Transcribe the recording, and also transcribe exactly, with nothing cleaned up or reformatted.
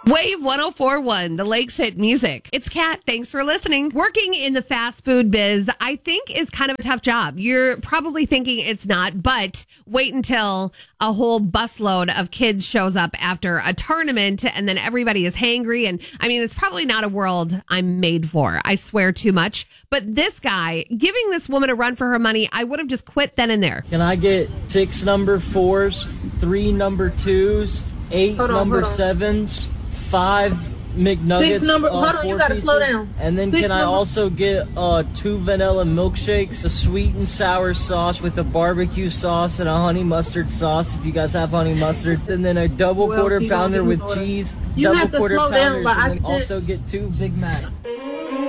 Wave one oh four point one, the Lakes Hit Music. It's Kat. Thanks for listening. Working in the fast food biz, I think, is kind of a tough job. You're probably thinking it's not, but wait until a whole busload of kids shows up after a tournament and then everybody is hangry. And I mean, it's probably not a world I'm made for. I swear too much. But this guy, giving this woman a run for her money, I would have just quit then and there. Can I get six number fours, three number twos, eight hold on, number hold on. sevens, five McNuggets, Six number, uh, hold on, four you gotta pieces, slow down. and then Six can I number- also get uh, two vanilla milkshakes, a sweet and sour sauce with a barbecue sauce and a honey mustard sauce if you guys have honey mustard, and then a double Well, quarter you don't pounder give me with order. cheese, You double have to quarter slow down, pounders, like I and then said. also get two Big Macs.